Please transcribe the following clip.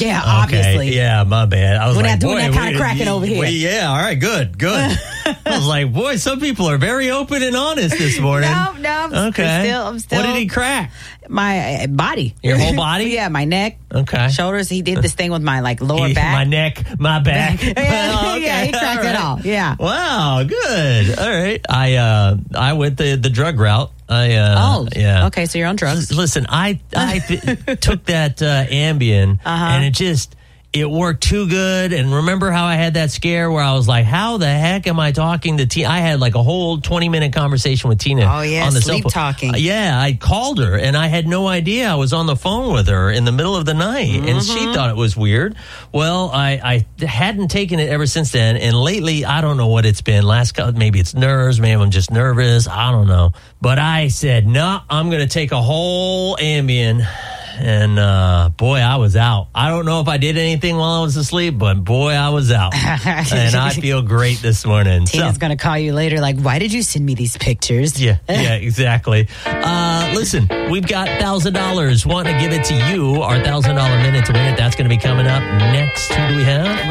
Yeah, Okay. obviously. Yeah, my bad. I was We're like, not doing boy, that kind of cracking over here. Yeah, all right, good. I was like, boy, some people are very open and honest this morning. No. Okay. I'm still. What did he crack? My body. Your whole body? Yeah, my neck. Okay. Shoulders. He did this thing with my lower back. My neck, my back. Yeah, Okay, yeah, he cracked it all. Yeah. Wow, good. All right. I went the drug route. Yeah. Okay, so you're on drugs. Listen, I took that Ambien, and it worked too good. And remember how I had that scare where I was like, how the heck am I talking to Tina? I had like a whole 20-minute conversation with Tina. Oh, yeah, on the sleep cell phone. talking. Yeah, I called her, and I had no idea I was on the phone with her in the middle of the night. And she thought it was weird. Well, I hadn't taken it ever since then. And lately, I don't know what it's been. Maybe it's nerves. Maybe I'm just nervous. I don't know. But I said, no, I'm going to take a whole Ambien. And boy, I was out. I don't know if I did anything while I was asleep, but boy, I was out. And I feel great this morning. Tina's going to call you later like, why did you send me these pictures? Yeah, exactly. Listen, we've got $1,000. Want to give it to you, our $1,000 minute to win it. That's going to be coming up next. Who do we have?